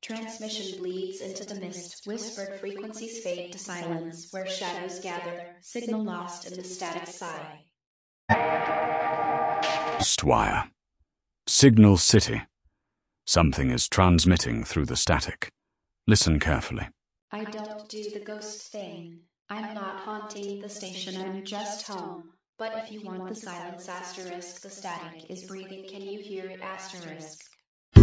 Transmission bleeds into the mist, whispered frequencies fade to silence, where shadows gather, signal lost in the static sigh. Ghostwire. Signal City. Something is transmitting through the static. Listen carefully. I don't do the ghost thing. I'm not haunting the station, I'm just home. But if you want the silence asterisk, the static is breathing, can you hear it asterisk?